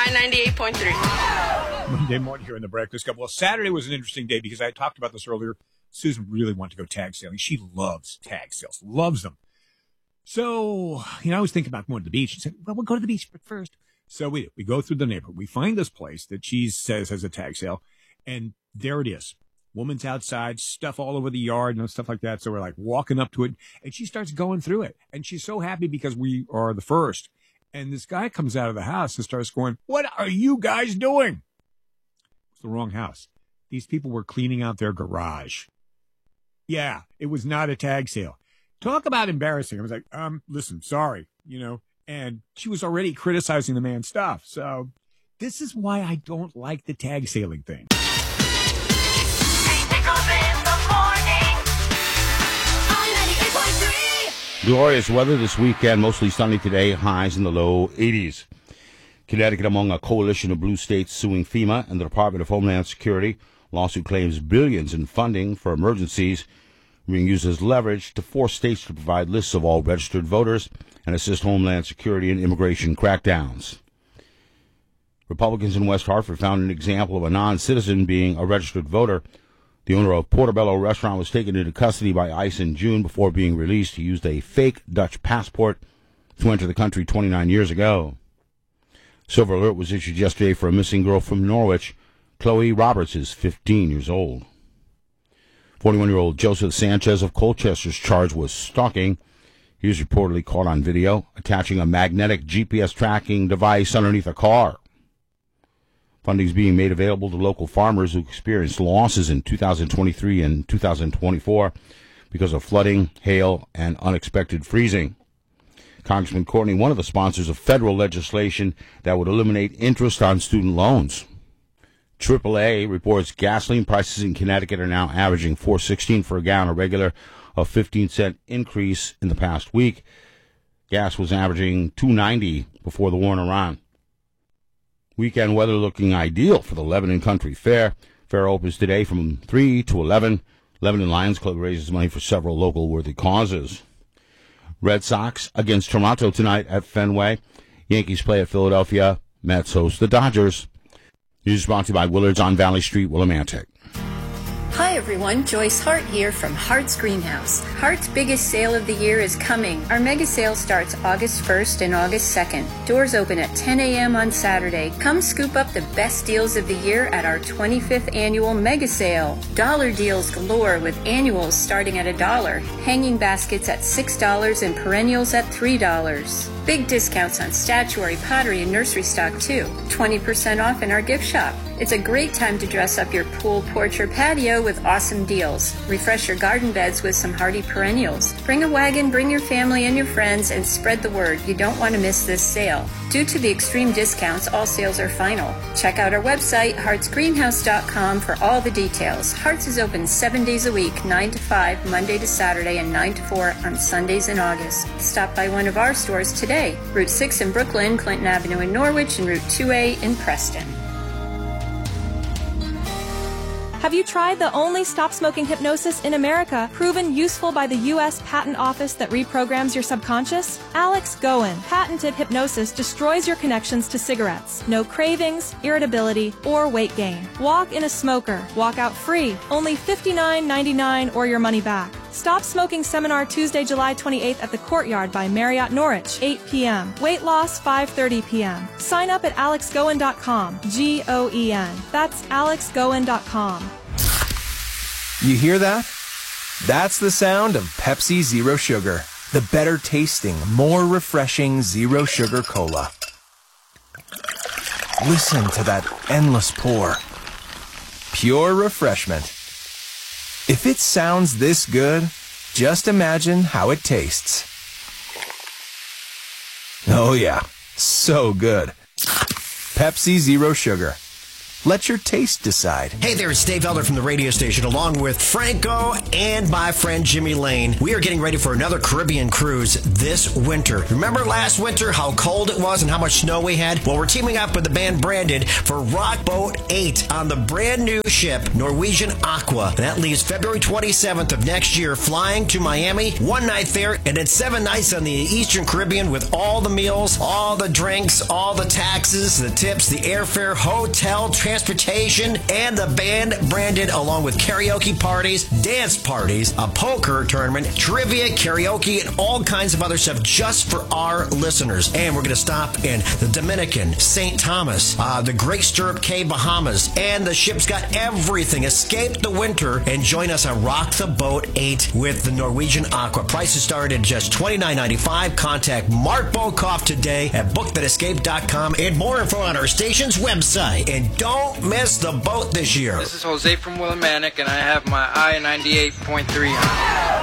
98.3. Monday morning here in the Breakfast Club. Well, Saturday was an interesting day because I talked about this earlier. Susan really wanted to go tag sailing. She loves tag sales, loves them. So, I was thinking about going to the beach and said, well, we'll go to the beach first. So we go through the neighborhood. We find this place that she says has a tag sale, and there it is. Woman's outside, stuff all over the yard and stuff like that. So we're like walking up to it, and she starts going through it. And she's so happy because we are the first. And this guy comes out of the house and starts going, what are you guys doing? It's the wrong house. These people were cleaning out their garage. Yeah, it was not a tag sale. Talk about embarrassing. I was like, listen, sorry, and she was already criticizing the man's stuff. So this is why I don't like the tag sailing thing. Glorious weather this weekend, mostly sunny today, highs in the low 80s. Connecticut among a coalition of blue states suing FEMA and the Department of Homeland Security. Lawsuit claims billions in funding for emergencies being used as leverage to force states to provide lists of all registered voters and assist Homeland Security in immigration crackdowns. Republicans in West Hartford found an example of a non-citizen being a registered voter. The owner of Portobello Restaurant was taken into custody by ICE in June before being released. He used a fake Dutch passport to enter the country 29 years ago. Silver alert was issued yesterday for a missing girl from Norwich. Chloe Roberts is 15 years old. 41-year-old Joseph Sanchez of Colchester's charged with stalking. He was reportedly caught on video attaching a magnetic GPS tracking device underneath a car. Funding is being made available to local farmers who experienced losses in 2023 and 2024 because of flooding, hail, and unexpected freezing. Congressman Courtney, one of the sponsors of federal legislation that would eliminate interest on student loans. AAA reports gasoline prices in Connecticut are now averaging $4.16 for a gallon, a regular 15-cent increase in the past week. Gas was averaging $2.90 before the war in Iran. Weekend weather looking ideal for the Lebanon Country Fair. Fair opens today from 3 to 11. Lebanon Lions Club raises money for several local worthy causes. Red Sox against Toronto tonight at Fenway. Yankees play at Philadelphia. Mets host the Dodgers. News brought to you by Willard's on Valley Street, Willimantic. Hi everyone, Joyce Hart here from Hart's Greenhouse. Hart's biggest sale of the year is coming. Our mega sale starts August 1st and August 2nd. Doors open at 10 a.m. on Saturday. Come scoop up the best deals of the year at our 25th annual mega sale. Dollar deals galore with annuals starting at $1. Hanging baskets at $6 and perennials at $3. Big discounts on statuary, pottery, and nursery stock too. 20% off in our gift shop. It's a great time to dress up your pool, porch, or patio with awesome deals. Refresh your garden beds with some hardy perennials. Bring a wagon, bring your family and your friends, and spread the word. You don't want to miss this sale. Due to the extreme discounts, all sales are final. Check out our website, hartsgreenhouse.com, for all the details. Hart's is open 7 days a week, 9 to 5, Monday to Saturday, and 9 to 4 on Sundays in August. Stop by one of our stores today. Route 6 in Brooklyn, Clinton Avenue in Norwich, and Route 2A in Preston. Have you tried the only stop-smoking hypnosis in America, proven useful by the U.S. Patent Office that reprograms your subconscious? Alex Goen, patented hypnosis destroys your connections to cigarettes. No cravings, irritability, or weight gain. Walk in a smoker. Walk out free. Only $59.99 or your money back. Stop Smoking Seminar Tuesday, July 28th at the Courtyard by Marriott Norwich, 8 p.m. Weight loss, 5:30 p.m. Sign up at alexgoen.com, G-O-E-N. That's alexgoen.com. You hear that? That's the sound of Pepsi Zero Sugar, the better tasting, more refreshing Zero Sugar Cola. Listen to that endless pour. Pure refreshment. If it sounds this good, just imagine how it tastes. Oh yeah, so good. Pepsi Zero Sugar. Let your taste decide. Hey there, it's Dave Elder from the radio station, along with Franco and my friend Jimmy Lane. We are getting ready for another Caribbean cruise this winter. Remember last winter how cold it was and how much snow we had? Well, we're teaming up with the band Branded for Rock Boat 8 on the brand new ship, Norwegian Aqua. And that leaves February 27th of next year, flying to Miami, 1 night there, and then 7 nights on the Eastern Caribbean with all the meals, all the drinks, all the taxes, the tips, the airfare, hotel, transportation, and the band Branded, along with karaoke parties, dance parties, a poker tournament, trivia, karaoke, and all kinds of other stuff just for our listeners. And we're going to stop in the Dominican, St. Thomas, the Great Stirrup Cay, Bahamas, and the ship's got everything. Escape the winter and join us on Rock the Boat 8 with the Norwegian Aqua. Prices start at just $29.95. Contact Mark Bokoff today at bookthatescape.com and more info on our station's website. And don't miss the boat this year. This is Jose from Willimantic, and I have my I-98.3 on.